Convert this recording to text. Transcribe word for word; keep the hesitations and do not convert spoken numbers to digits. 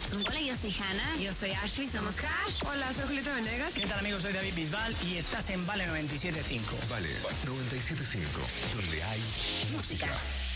Hola, yo soy Hannah. Yo soy Ashley. Somos Hash. Hola, soy Julieta Venegas. ¿Qué tal, amigos? Soy David Bisbal y estás en Vale noventa y siete punto cinco. Vale noventa y siete punto cinco, donde hay música.